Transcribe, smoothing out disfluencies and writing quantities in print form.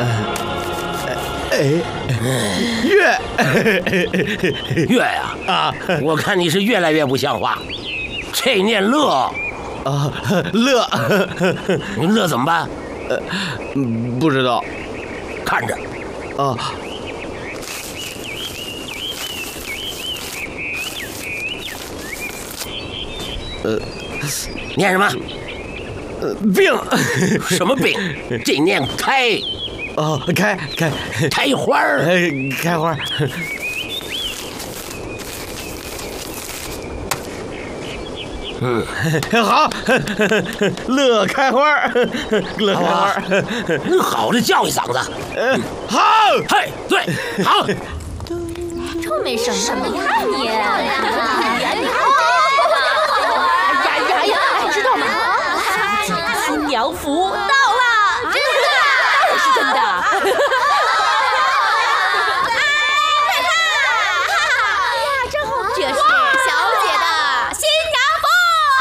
月呀！啊，我看你是越来越不像话。这念乐啊，乐， 乐怎么办？ 不知道， 看着啊。 念什么？ 病。 什么病？这念开。 哦，开花儿， 开花。好，乐开花，乐开花。 好的，叫一嗓子。 好， 嘿，对，好。 臭美什么呀你？呀，知道吗？新娘服到了，真的，当然是真的。